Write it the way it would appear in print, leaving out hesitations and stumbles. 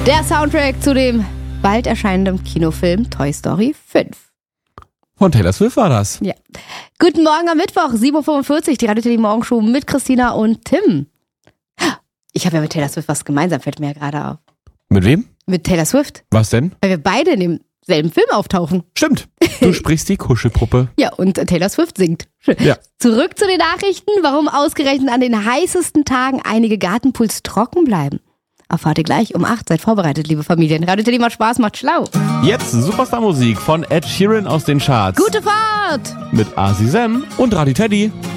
Der Soundtrack zu dem bald erscheinenden Kinofilm Toy Story 5. Von Taylor Swift war das. Ja. Guten Morgen am Mittwoch, 7.45 Uhr, die Radio Teddy Morgenshow mit Christina und Tim. Ich habe ja mit Taylor Swift was gemeinsam, fällt mir ja gerade auf. Mit wem? Mit Taylor Swift. Was denn? Weil wir beide in demselben Film auftauchen. Stimmt. Du sprichst die Kuschelpuppe. Ja, und Taylor Swift singt. Ja. Zurück zu den Nachrichten, warum ausgerechnet an den heißesten Tagen einige Gartenpools trocken bleiben. Erfahrt ihr gleich um 8. Seid vorbereitet, liebe Familien. Radio Teddy macht Spaß, macht schlau. Jetzt Superstar-Musik von Ed Sheeran aus den Charts. Gute Fahrt! Mit Asi Sam und Radio Teddy.